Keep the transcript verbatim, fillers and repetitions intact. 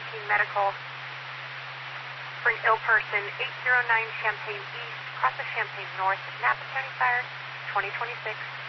nineteen medical for an ill person, eight oh nine Champaign East, across the Champaign North, Napa County Fire, twenty twenty-six.